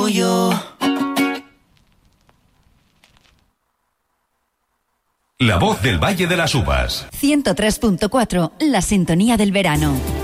yo. La voz del Valle de las Uvas. 103.4, la sintonía del verano.